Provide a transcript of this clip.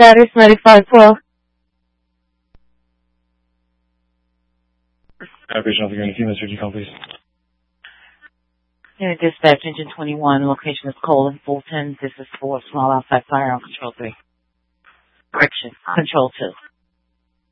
status 9512. Operation Alpha Unity, Mr. G, call please. Unit dispatch, engine 21, location is Cole and Fulton. This is for small outside fire on control 3. Correction, control 2.